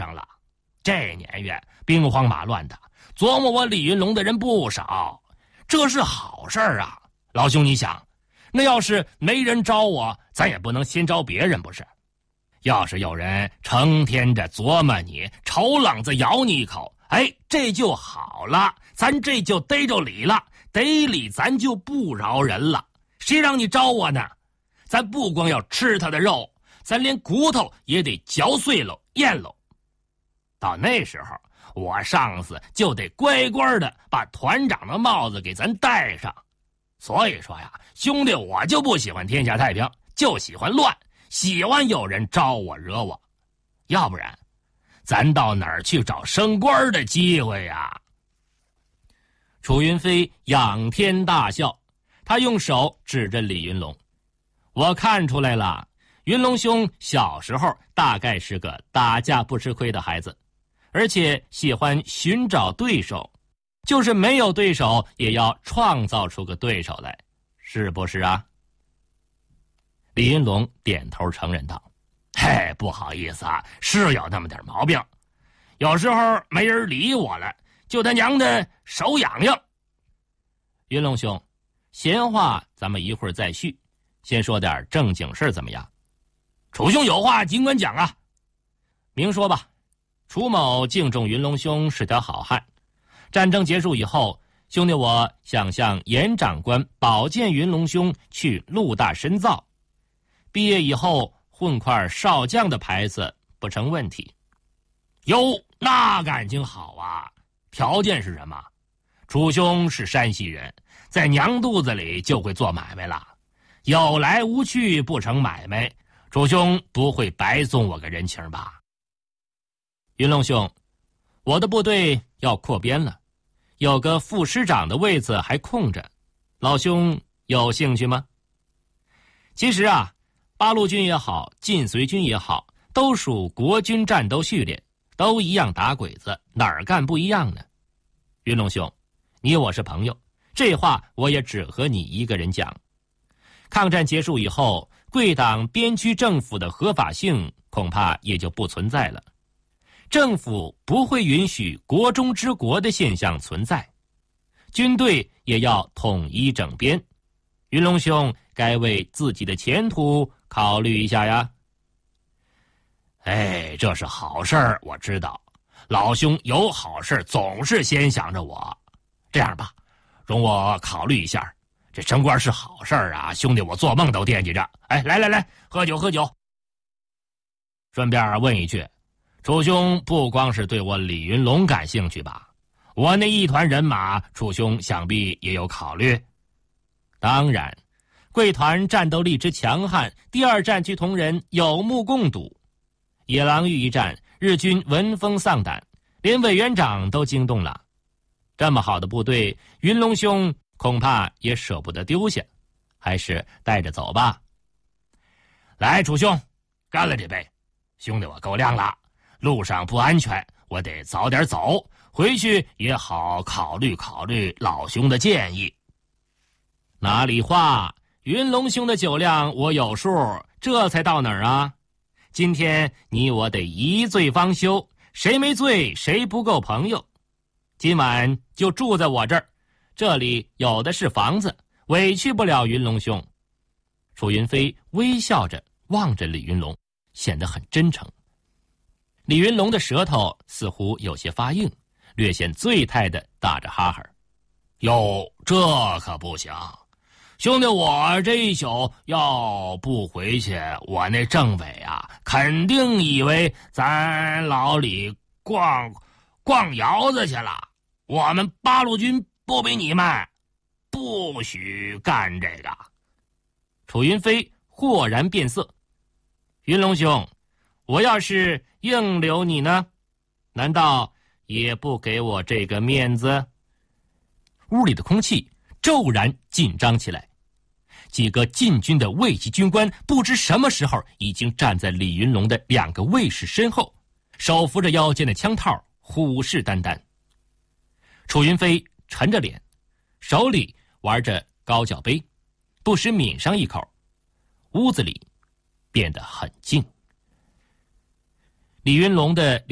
上了。这年月兵荒马乱的，琢磨我李云龙的人不少，这是好事儿啊。老兄你想，那要是没人招我，咱也不能先招别人不是？要是有人成天着琢磨你，丑冷子咬你一口，哎，这就好了，咱这就逮着理了，逮理咱就不饶人了。谁让你招我呢？咱不光要吃他的肉，咱连骨头也得嚼碎了咽喽。到那时候，我上司就得乖乖的把团长的帽子给咱戴上。所以说呀，兄弟，我就不喜欢天下太平，就喜欢乱，喜欢有人招我惹我。要不然，咱到哪儿去找升官的机会呀？楚云飞仰天大笑，他用手指着李云龙：“我看出来了，云龙兄小时候大概是个打架不吃亏的孩子，而且喜欢寻找对手，就是没有对手也要创造出个对手来，是不是啊？”李云龙点头承认道：“嘿，不好意思啊，是有那么点毛病，有时候没人理我了，就他娘的手痒痒。”云龙兄，闲话咱们一会儿再续，先说点正经事怎么样？楚兄有话尽管讲啊。明说吧。楚某敬重云龙兄是条好汉，战争结束以后，兄弟我想向严长官保荐云龙兄去陆大深造，毕业以后混块少将的牌子不成问题。哟，那感情好啊！条件是什么？楚兄是山西人，在娘肚子里就会做买卖了，有来无去不成买卖，楚兄不会白送我个人情吧？云龙兄，我的部队要扩编了，有个副师长的位子还空着，老兄有兴趣吗？其实啊，八路军也好，晋绥军也好，都属国军战斗序列，都一样打鬼子，哪儿干不一样呢？云龙兄，你我是朋友，这话我也只和你一个人讲。抗战结束以后，贵党边区政府的合法性恐怕也就不存在了。政府不会允许国中之国的现象存在，军队也要统一整编。云龙兄该为自己的前途考虑一下呀。哎，这是好事儿，我知道。老兄有好事总是先想着我。这样吧，容我考虑一下。这升官是好事儿啊，兄弟我做梦都惦记着。哎，来，喝酒喝酒。顺便问一句，楚兄不光是对我李云龙感兴趣吧？我那一团人马，楚兄想必也有考虑。当然，贵团战斗力之强悍，第二战区同仁有目共睹。野狼峪一战，日军闻风丧胆，连委员长都惊动了。这么好的部队，云龙兄恐怕也舍不得丢下，还是带着走吧。来，楚兄，干了这杯！兄弟我够亮了，路上不安全，我得早点走，回去也好考虑考虑老兄的建议。哪里话，云龙兄的酒量我有数，这才到哪儿啊？今天你我得一醉方休，谁没醉谁不够朋友。今晚就住在我这儿，这里有的是房子，委屈不了云龙兄。楚云飞微笑着望着李云龙，显得很真诚。李云龙的舌头似乎有些发硬，略显醉态的打着哈哈。哟，这可不行，兄弟我这一宿要不回去，我那政委啊肯定以为咱老李逛窑子去了。我们八路军不比你慢，不许干这个。楚云飞豁然变色。云龙兄，我要是硬留你呢，难道也不给我这个面子？屋里的空气骤然紧张起来，几个禁军的卫级军官不知什么时候已经站在李云龙的两个卫士身后，手扶着腰间的枪套，虎视眈眈。楚云飞沉着脸，手里玩着高脚杯，不时抿上一口。屋子里变得很静。李云龙的